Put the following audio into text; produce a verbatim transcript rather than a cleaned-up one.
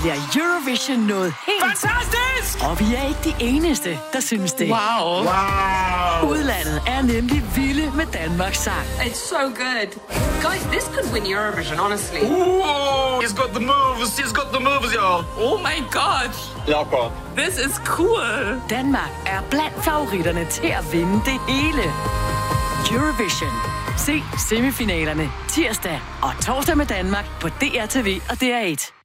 bliver Eurovision noget helt... Fantastisk! Og vi er ikke de eneste, der synes det. Wow. Wow. Udlandet er nemlig vilde med Danmarks sang. It's so good. Guys, this could win Eurovision, honestly. Ooh, he's got the moves. He's got the moves, y'all. Oh my god. Jakob. This is cool. Danmark er blandt favoritterne til at vinde det hele. Eurovision. Se semifinalerne tirsdag og torsdag med Danmark på D R T V og D R et.